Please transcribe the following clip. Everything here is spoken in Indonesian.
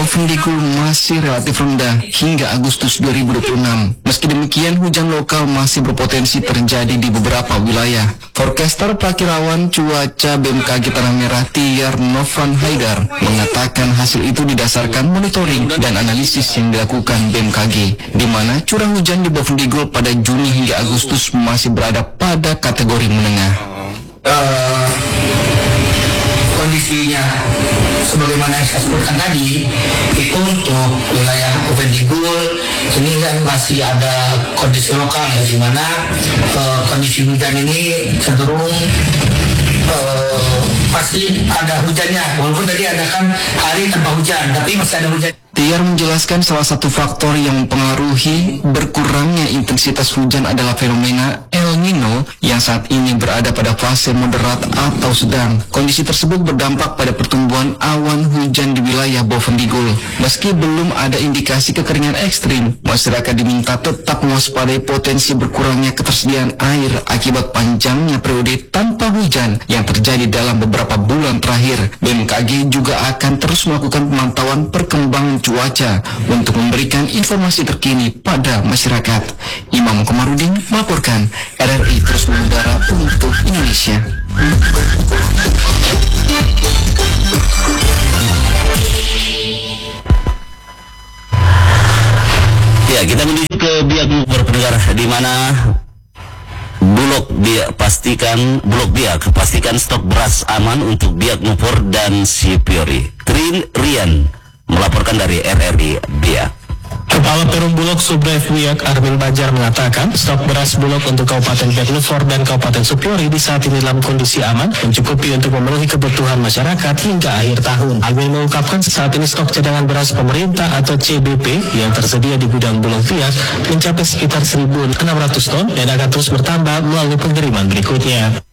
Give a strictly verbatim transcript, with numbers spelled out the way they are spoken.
Bovendigul masih relatif rendah hingga Agustus dua ribu dua puluh enam. Meski demikian, hujan lokal masih berpotensi terjadi di beberapa wilayah. Forecaster Prakirawan Cuaca B M K G Tanah Merah Tiar Novran Haidar mengatakan hasil itu didasarkan monitoring dan analisis yang dilakukan B M K G, di mana curah hujan di Bovendigul pada Juni hingga Agustus masih berada pada kategori menengah. Uh, kondisinya sebagaimana yang saya sebutkan tadi, itu untuk wilayah Bovendigul ini kan masih ada kondisi lokal ya, di mana uh, kondisi hujan ini cenderung uh, pasti ada hujannya, walaupun tadi ada kan hari tanpa hujan, tapi masih ada hujan. Tiar menjelaskan salah satu faktor yang mempengaruhi berkurangnya intensitas hujan adalah fenomena El Nino yang saat ini berada pada fase moderat atau sedang. Kondisi tersebut berdampak pada pertumbuhan awan hujan di wilayah Bovendigul. Meski belum ada indikasi kekeringan ekstrim, masyarakat diminta tetap mewaspadai potensi berkurangnya ketersediaan air akibat panjangnya periode tanpa hujan yang terjadi dalam beberapa bulan terakhir. B M K G juga akan terus melakukan pemantauan perkembangan cuaca untuk memberikan informasi terkini pada masyarakat. Imam Komarudin melaporkan, R R I terus mengudara untuk Indonesia. Ya, kita menuju ke Biak Nupor pendengar, di mana Bulog Biak pastikan Bulog Biak pastikan stok beras aman untuk Biak Nupor dan Sipiori. Trin Rian melaporkan dari R R I Biak. Kepala Perum Bulog Subdiv Biak Armin Bajar mengatakan stok beras Bulog untuk Kabupaten Biak Nupor dan Kabupaten Sipiori di saat ini dalam kondisi aman, mencukupi untuk memenuhi kebutuhan masyarakat hingga akhir tahun. Armin mengungkapkan saat ini stok cadangan beras pemerintah atau C B P yang tersedia di gudang Bulog Biak mencapai sekitar seribu enam ratus ton dan akan terus bertambah melalui pengiriman berikutnya.